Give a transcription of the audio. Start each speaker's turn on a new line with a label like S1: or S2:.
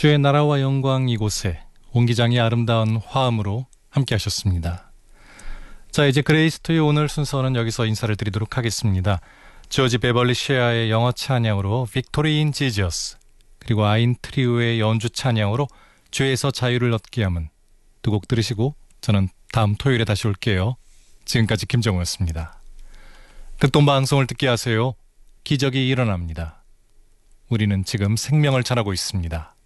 S1: 주의 나라와 영광 이곳에 온 기장의 아름다운 화음으로 함께 하셨습니다. 자, 이제 그레이스토의 오늘 순서는 여기서 인사를 드리도록 하겠습니다. 조지 베벌리 셰아의 영어 찬양으로 빅토리 인 지저스, 그리고 아인 트리오의 연주 찬양으로 죄에서 자유를 얻게 함은 두 곡 들으시고 저는 다음 토요일에 다시 올게요. 지금까지 김정우였습니다. 듣던 방송을 듣게 하세요. 기적이 일어납니다. 우리는 지금 생명을 전하고 있습니다.